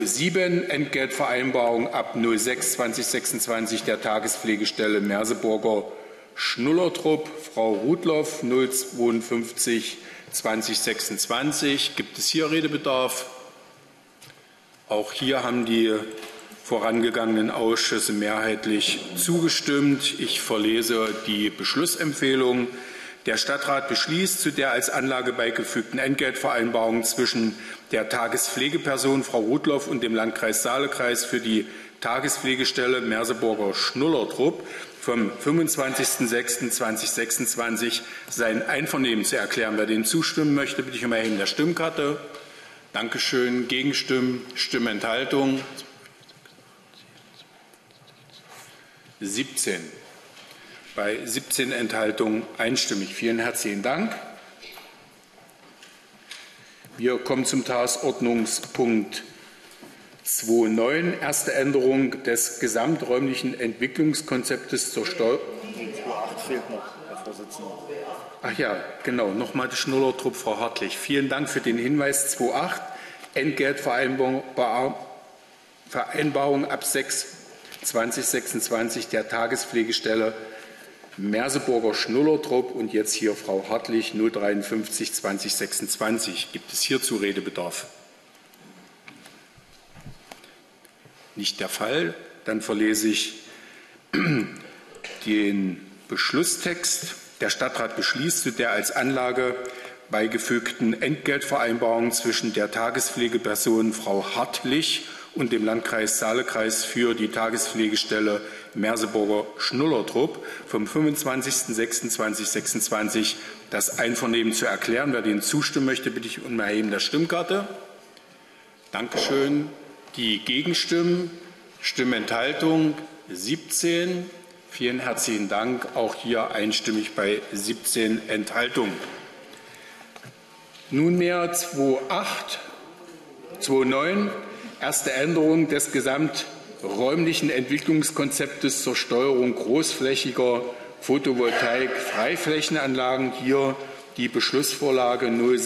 7 Entgeltvereinbarung ab 06/2026 der Tagespflegestelle Merseburger Schnullertrupp. Frau Rudloff 052/2026. Gibt es hier Redebedarf? Auch hier haben die vorangegangenen Ausschüsse mehrheitlich zugestimmt. Ich verlese die Beschlussempfehlung. Der Stadtrat beschließt, zu der als Anlage beigefügten Entgeltvereinbarung zwischen der Tagespflegeperson Frau Rudloff und dem Landkreis Saale-Kreis für die Tagespflegestelle Merseburger Schnullertrupp vom 25.06.2026 sein Einvernehmen zu erklären. Wer dem zustimmen möchte, bitte ich um Erheben der Stimmkarte. Dankeschön. Gegenstimmen, Stimmenthaltung. 17. Bei 17 Enthaltungen einstimmig. Vielen herzlichen Dank. Wir kommen zum Tagesordnungspunkt 2.9. Erste Änderung des gesamträumlichen Entwicklungskonzeptes zur Steuerung. 2.8 fehlt noch, Herr Vorsitzender. Ach ja, genau. Nochmal die Schnullertrupp, Frau Hartlich. Vielen Dank für den Hinweis. 2.8. Entgeltvereinbarung ab 6/2026 der Tagespflegestelle Merseburger Schnullertrupp und jetzt hier Frau Hartlich 053/2026. Gibt es hierzu Redebedarf? Nicht der Fall. Dann verlese ich den Beschlusstext. Der Stadtrat beschließt, zu der als Anlage beigefügten Entgeltvereinbarung zwischen der Tagespflegeperson Frau Hartlich und dem Landkreis Saale-Kreis für die Tagespflegestelle Merseburger Schnullertrupp vom 25.06.2026 das Einvernehmen zu erklären. Wer dem zustimmen möchte, bitte ich um Erheben der Stimmkarte. Dankeschön. Die Gegenstimmen, Stimmenthaltung 17. Vielen herzlichen Dank. Auch hier einstimmig bei 17 Enthaltungen. Nunmehr 2.9. Erste Änderung des gesamträumlichen Entwicklungskonzeptes zur Steuerung großflächiger Photovoltaik-Freiflächenanlagen. Hier die Beschlussvorlage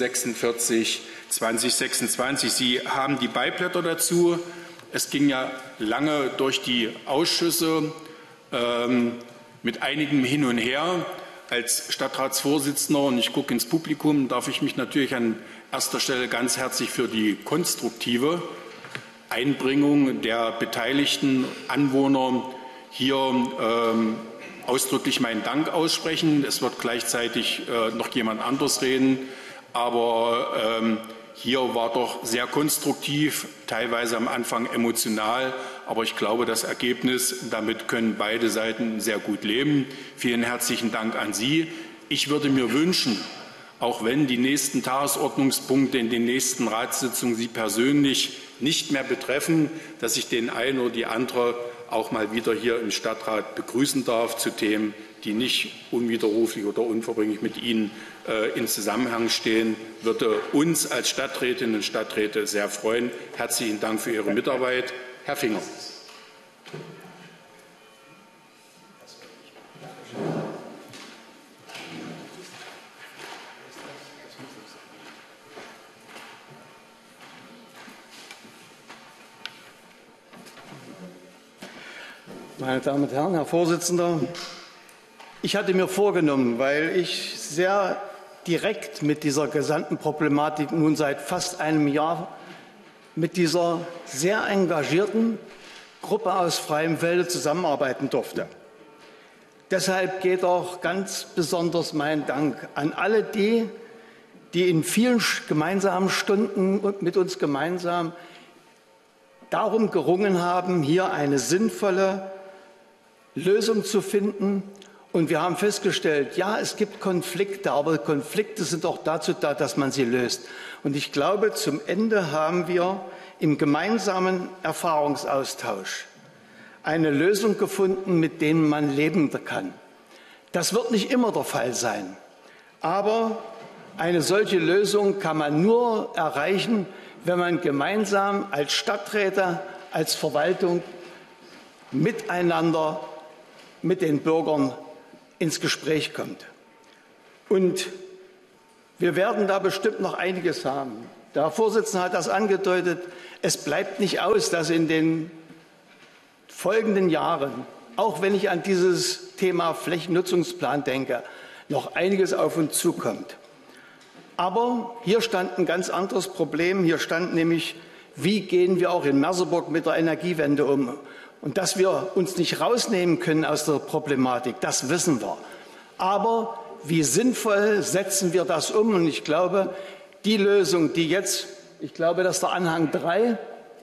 046/2026. Sie haben die Beiblätter dazu. Es ging ja lange durch die Ausschüsse mit einigem Hin und Her. Als Stadtratsvorsitzender, und ich gucke ins Publikum, darf ich mich natürlich an erster Stelle ganz herzlich für die konstruktive Einbringung der beteiligten Anwohner hier ausdrücklich meinen Dank aussprechen. Es wird gleichzeitig noch jemand anderes reden, aber hier war doch sehr konstruktiv, teilweise am Anfang emotional, aber ich glaube, das Ergebnis, damit können beide Seiten sehr gut leben. Vielen herzlichen Dank an Sie. Ich würde mir wünschen, auch wenn die nächsten Tagesordnungspunkte in den nächsten Ratssitzungen Sie persönlich nicht mehr betreffen, dass ich den einen oder die andere auch mal wieder hier im Stadtrat begrüßen darf zu Themen, die nicht unwiderruflich oder unverbringlich mit Ihnen in Zusammenhang stehen, würde uns als Stadträtinnen und Stadträte sehr freuen. Herzlichen Dank für Ihre Mitarbeit. Herr Finger. Meine Damen und Herren, Herr Vorsitzender, ich hatte mir vorgenommen, weil ich sehr direkt mit dieser gesamten Problematik nun seit fast einem Jahr mit dieser sehr engagierten Gruppe aus Freiem Felde zusammenarbeiten durfte. Deshalb geht auch ganz besonders mein Dank an alle die, die in vielen gemeinsamen Stunden und mit uns gemeinsam darum gerungen haben, hier eine sinnvolle Lösung zu finden. Und wir haben festgestellt, ja, es gibt Konflikte, aber Konflikte sind auch dazu da, dass man sie löst. Und ich glaube, zum Ende haben wir im gemeinsamen Erfahrungsaustausch eine Lösung gefunden, mit der man leben kann. Das wird nicht immer der Fall sein, aber eine solche Lösung kann man nur erreichen, wenn man gemeinsam als Stadträte, als Verwaltung miteinander mit den Bürgern ins Gespräch kommt. Und wir werden da bestimmt noch einiges haben. Der Herr Vorsitzende hat das angedeutet. Es bleibt nicht aus, dass in den folgenden Jahren, auch wenn ich an dieses Thema Flächennutzungsplan denke, noch einiges auf uns zukommt. Aber hier stand ein ganz anderes Problem. Hier stand nämlich, wie gehen wir auch in Merseburg mit der Energiewende um? Und dass wir uns nicht rausnehmen können aus der Problematik, das wissen wir. Aber wie sinnvoll setzen wir das um? Und ich glaube, die Lösung, die jetzt, ich glaube, dass der Anhang 3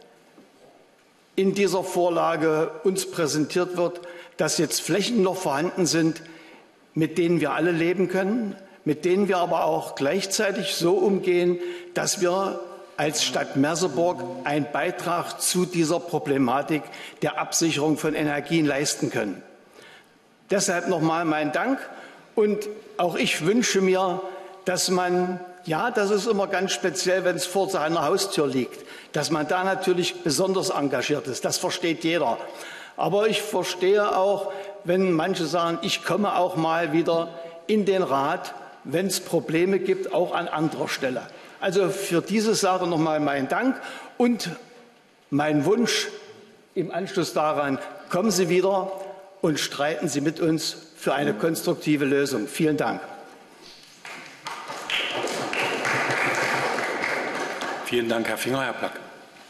in dieser Vorlage uns präsentiert wird, dass jetzt Flächen noch vorhanden sind, mit denen wir alle leben können, mit denen wir aber auch gleichzeitig so umgehen, dass wir als Stadt Merseburg einen Beitrag zu dieser Problematik der Absicherung von Energien leisten können. Deshalb nochmal mein Dank. Und auch ich wünsche mir, dass man, ja, das ist immer ganz speziell, wenn es vor seiner Haustür liegt, dass man da natürlich besonders engagiert ist. Das versteht jeder. Aber ich verstehe auch, wenn manche sagen, ich komme auch mal wieder in den Rat, wenn es Probleme gibt, auch an anderer Stelle. Also für diese Sache nochmal mein Dank und mein Wunsch im Anschluss daran, kommen Sie wieder und streiten Sie mit uns für eine konstruktive Lösung. Vielen Dank. Vielen Dank, Herr Finger. Herr Plack.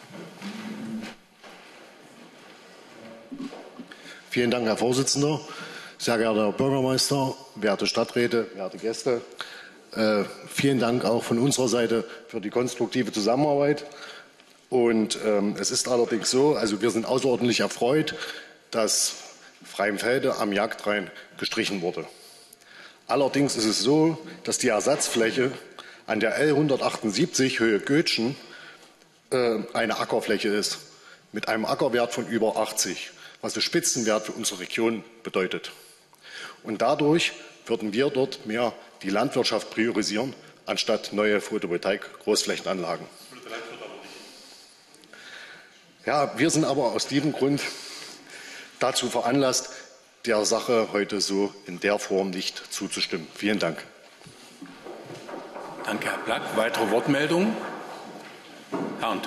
Vielen Dank, Herr Vorsitzender. Sehr geehrter Herr Bürgermeister, werte Stadträte, werte Gäste. Vielen Dank auch von unserer Seite für die konstruktive Zusammenarbeit. Und es ist allerdings so, also wir sind außerordentlich erfreut, dass Freimfelde am Jagdrain gestrichen wurde. Allerdings ist es so, dass die Ersatzfläche an der L 178 Höhe Götschen eine Ackerfläche ist, mit einem Ackerwert von über 80, was einen Spitzenwert für unsere Region bedeutet. Und dadurch würden wir dort mehr die Landwirtschaft priorisieren, anstatt neue Photovoltaik-Großflächenanlagen. Ja, wir sind aber aus diesem Grund dazu veranlasst, der Sache heute so in der Form nicht zuzustimmen. Vielen Dank. Danke, Herr Plack. Weitere Wortmeldungen? Herr Arndt.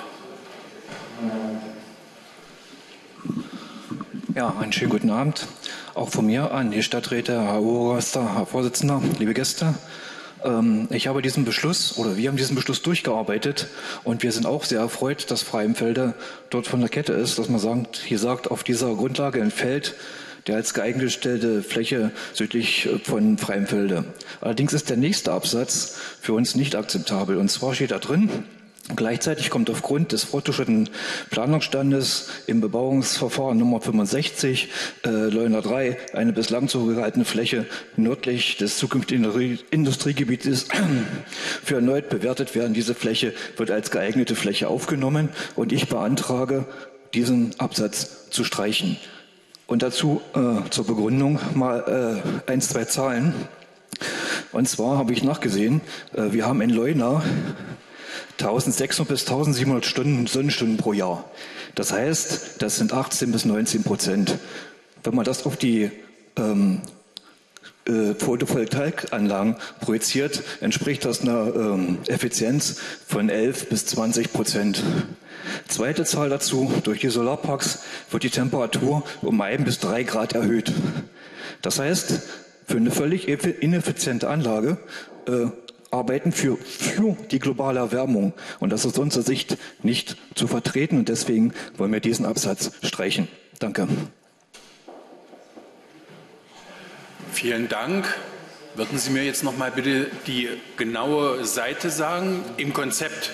Ja, einen schönen guten Abend. Auch von mir an die Stadträte, Herr Obermeister, Herr Vorsitzender, liebe Gäste. Ich habe diesen Beschluss oder wir haben diesen Beschluss durchgearbeitet und wir sind auch sehr erfreut, dass Freimfelde dort von der Kette ist, dass man sagt, auf dieser Grundlage ein Feld, der als geeignet gestellte Fläche südlich von Freimfelde. Allerdings ist der nächste Absatz für uns nicht akzeptabel. Und zwar steht da drin: Gleichzeitig kommt aufgrund des fortgeschrittenen Planungsstandes im Bebauungsverfahren Nummer 65 Leuna 3 eine bislang zurückgehaltene Fläche nördlich des zukünftigen Industriegebietes für erneut bewertet werden. Diese Fläche wird als geeignete Fläche aufgenommen und ich beantrage, diesen Absatz zu streichen. Und dazu zur Begründung mal 1, 2 Zahlen. Und zwar habe ich nachgesehen, wir haben in Leuna 1600 bis 1700 Sonnenstunden pro Jahr. Das heißt, das sind 18 bis 19%. Wenn man das auf die Photovoltaikanlagen projiziert, entspricht das einer Effizienz von 11 bis 20%. Zweite Zahl dazu: Durch die Solarparks wird die Temperatur um 1 bis 3 Grad erhöht. Das heißt, für eine völlig ineffiziente Anlage arbeiten für die globale Erwärmung. Und das ist aus unserer Sicht nicht zu vertreten. Und deswegen wollen wir diesen Absatz streichen. Danke. Vielen Dank. Würden Sie mir jetzt noch mal bitte die genaue Seite sagen im Konzept?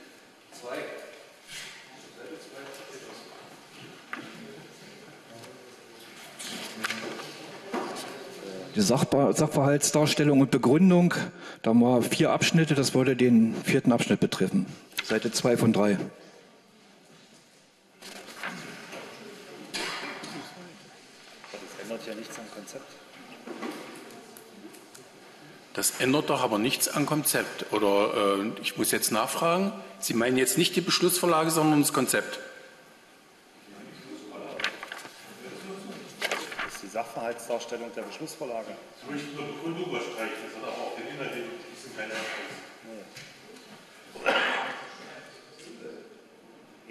Die Sachverhaltsdarstellung und Begründung, da haben wir 4 Abschnitte, das würde den 4. Abschnitt betreffen. Seite 2 von 3. Das ändert ja nichts am Konzept. Das ändert doch aber nichts am Konzept. Oder ich muss jetzt nachfragen. Sie meinen jetzt nicht die Beschlussvorlage, sondern das Konzept? Sachverhaltsdarstellung der Beschlussvorlage. Sie möchten nur Begründung überstreichen, das hat aber auch den Inhalt, die sind keine Abschluss.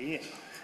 Nee,